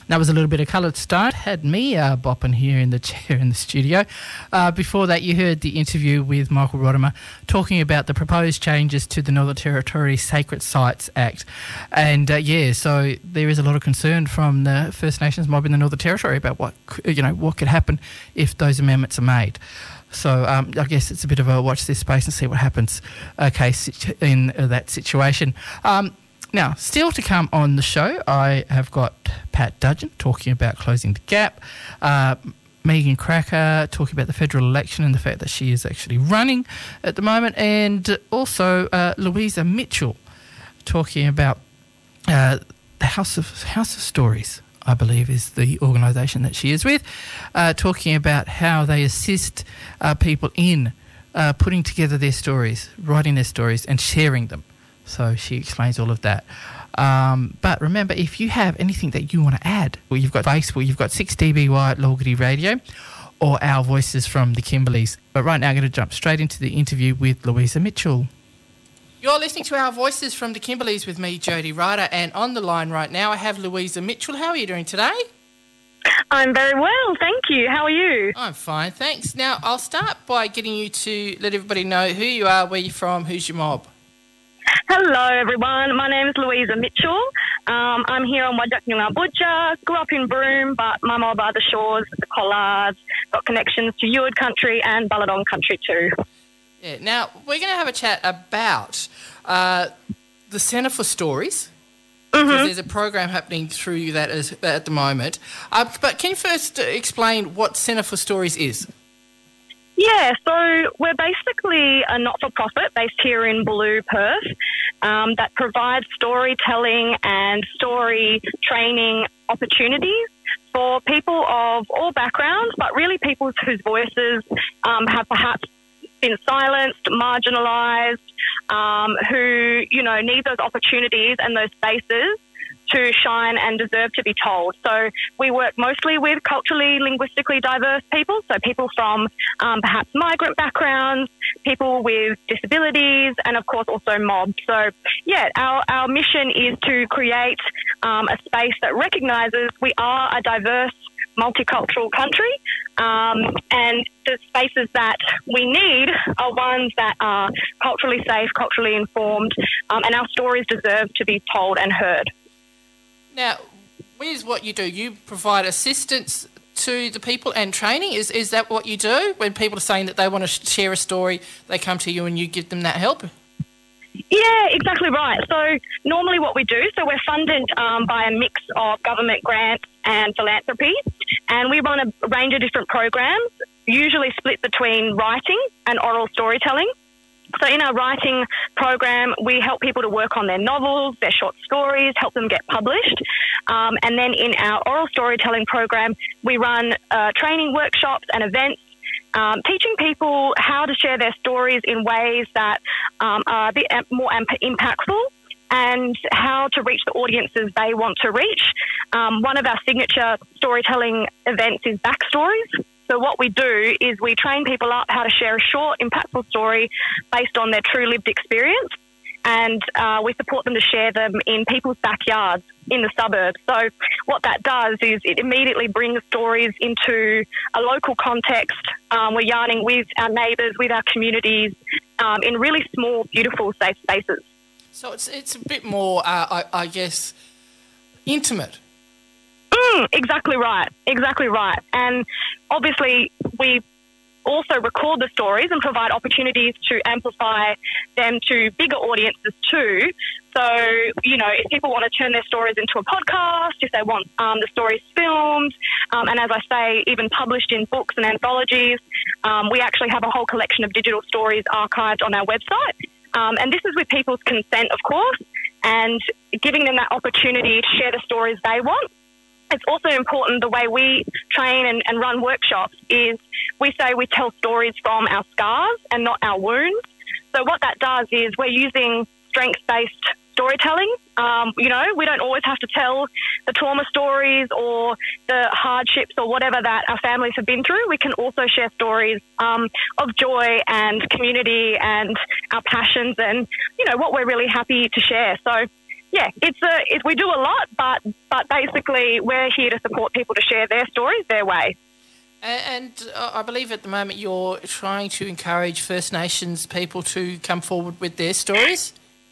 That was a little bit of Coloured Stone. Had me bopping here in the chair in the studio. Before that, you heard the interview with Michael Rodimer talking about the proposed changes to the Northern Territory Sacred Sites Act. And, so there is a lot of concern from the First Nations mob in the Northern Territory about what could happen if those amendments are made. So I guess it's a bit of a watch this space and see what happens in that situation. Now, still to come on the show, I have got Pat Dudgeon talking about closing the gap, Megan Cracker talking about the federal election and the fact that she is actually running at the moment, and also Louisa Mitchell talking about the House of Stories, I believe is the organisation that she is with, talking about how they assist people in putting together their stories, writing their stories and sharing them. So she explains all of that. But remember, if you have anything that you want to add, well, you've got Facebook, you've got 6DBY at Lawgity Radio, or Our Voices from the Kimberleys. But right now I'm going to jump straight into the interview with Louisa Mitchell. You're listening to Our Voices from the Kimberleys with me, Jody Ryder, and on the line right now I have Louisa Mitchell. How are you doing today? I'm very well, thank you. How are you? I'm fine, thanks. Now, I'll start by getting you to let everybody know who you are, where you're from, who's your mob. Hello, everyone. My name is Louisa Mitchell. I'm here on Wajak Butcher. Grew up in Broome, but my mob are the Shores, the Collards, got connections to Ewart country and Balladong country too. Yeah. Now, we're going to have a chat about the Centre for Stories, because there's a program happening through that at the moment. But can you first explain what Centre for Stories is? Yeah, so we're basically a not-for-profit based here in Blue, Perth, that provides storytelling and story training opportunities for people of all backgrounds, but really people whose voices have perhaps been silenced, marginalised, who, need those opportunities and those spaces to shine and deserve to be told. So we work mostly with culturally, linguistically diverse people, so people from perhaps migrant backgrounds, people with disabilities, and of course also mobs. So yeah, our mission is to create a space that recognises we are a diverse, multicultural country, and the spaces that we need are ones that are culturally safe, culturally informed, and our stories deserve to be told and heard. Now, here's what you do. You provide assistance to the people and training. Is that what you do? When people are saying that they want to share a story, they come to you and you give them that help? Yeah, exactly right. So normally what we do, so we're funded by a mix of government grants and philanthropy, and we run a range of different programs, usually split between writing and oral storytelling. So in our writing program, we help people to work on their novels, their short stories, help them get published. And then in our oral storytelling program, we run training workshops and events, teaching people how to share their stories in ways that are a bit more impactful and how to reach the audiences they want to reach. One of our signature storytelling events is Backstories. So what we do is we train people up how to share a short, impactful story based on their true lived experience, and we support them to share them in people's backyards in the suburbs. So what that does is it immediately brings stories into a local context. We're yarning with our neighbours, with our communities, in really small, beautiful, safe spaces. So it's a bit more, I guess, intimate. Exactly right. Exactly right. And obviously we also record the stories and provide opportunities to amplify them to bigger audiences too. So, if people want to turn their stories into a podcast, if they want the stories filmed, and as I say, even published in books and anthologies, we actually have a whole collection of digital stories archived on our website. And this is with people's consent, of course, and giving them that opportunity to share the stories they want. It's also important, the way we train and run workshops is we say we tell stories from our scars and not our wounds. So what that does is we're using strengths-based storytelling. We don't always have to tell the trauma stories or the hardships or whatever that our families have been through. We can also share stories of joy and community and our passions and, what we're really happy to share. So we do a lot, but basically we're here to support people to share their stories their way. And I believe at the moment you're trying to encourage First Nations people to come forward with their stories?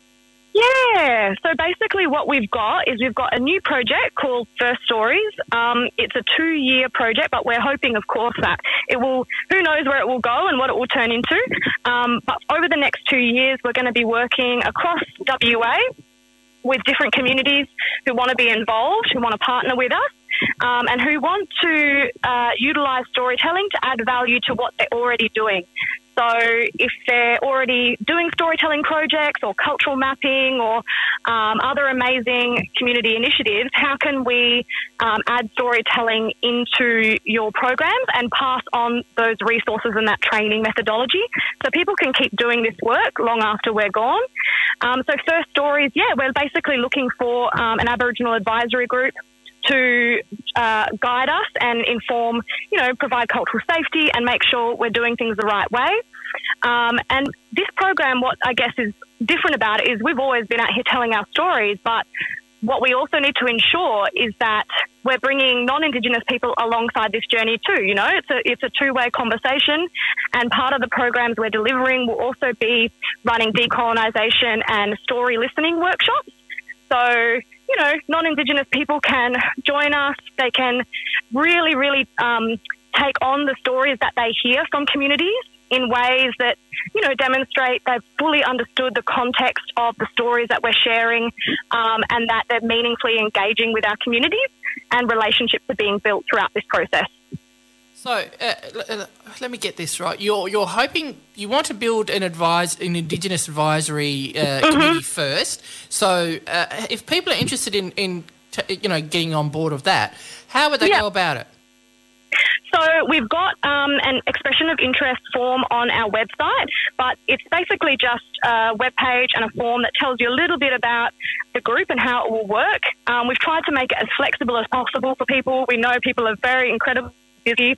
Yeah. So basically what we've got a new project called First Stories. It's a 2-year project, but we're hoping, of course, that it will, who knows where it will go and what it will turn into. But over the next 2 years, we're going to be working across WA with different communities who want to be involved, who want to partner with us. And who want to utilise storytelling to add value to what they're already doing. So if they're already doing storytelling projects or cultural mapping or other amazing community initiatives, how can we add storytelling into your programs and pass on those resources and that training methodology so people can keep doing this work long after we're gone? So First Stories, we're basically looking for an Aboriginal advisory group to guide us and inform, provide cultural safety and make sure we're doing things the right way. And this program, what I guess is different about it is we've always been out here telling our stories, but what we also need to ensure is that we're bringing non-Indigenous people alongside this journey too. It's a two-way conversation, and part of the programs we're delivering will also be running decolonisation and story listening workshops. So, non-Indigenous people can join us. They can really, really take on the stories that they hear from communities in ways that, demonstrate they've fully understood the context of the stories that we're sharing, and that they're meaningfully engaging with our communities and relationships are being built throughout this process. So let me get this right. You're hoping you want to build an Indigenous advisory committee first. So if people are interested in getting on board of that, how would they go about it? So we've got an expression of interest form on our website, but it's basically just a webpage and a form that tells you a little bit about the group and how it will work. We've tried to make it as flexible as possible for people. We know people are very incredibly busy,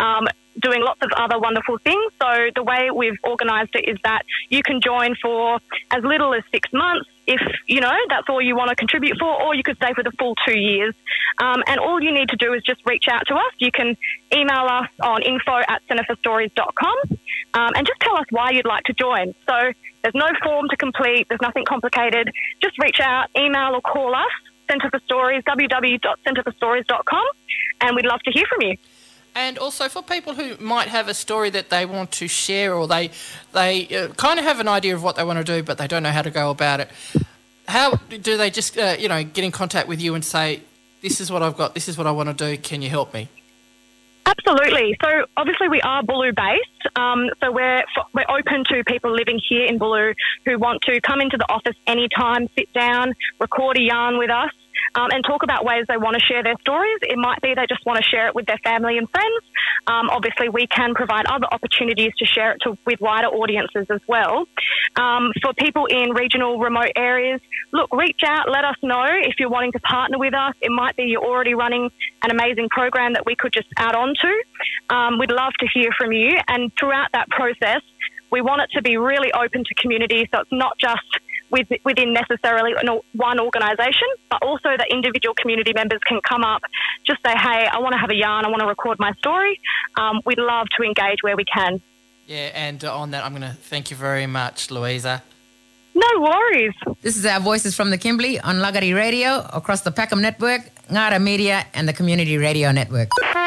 doing lots of other wonderful things. So the way we've organised it is that you can join for as little as 6 months if, that's all you want to contribute for, or you could stay for the full 2 years. And all you need to do is just reach out to us. You can email us on info@centreforstories.com and just tell us why you'd like to join. So there's no form to complete. There's nothing complicated. Just reach out, email or call us, Centre for Stories, www.centreforstories.com, and we'd love to hear from you. And also for people who might have a story that they want to share, or they kind of have an idea of what they want to do but they don't know how to go about it, how do they just, get in contact with you and say, this is what I've got, this is what I want to do, can you help me? Absolutely. So obviously we are Bulu-based, so we're open to people living here in Bulu who want to come into the office anytime, sit down, record a yarn with us, and talk about ways they want to share their stories. It might be they just want to share it with their family and friends. Obviously, we can provide other opportunities to share it with wider audiences as well. For people in regional, remote areas, look, reach out, let us know if you're wanting to partner with us. It might be you're already running an amazing program that we could just add on to. We'd love to hear from you. And throughout that process, we want it to be really open to community, so it's not just within necessarily one organisation, but also that individual community members can come up, just say, hey, I want to have a yarn, I want to record my story. We'd love to engage where we can. Yeah, and on that, I'm going to thank you very much, Louisa. No worries. This is our Voices from the Kimberley on Lagari Radio, across the Peckham Network, Ngara Media and the Community Radio Network.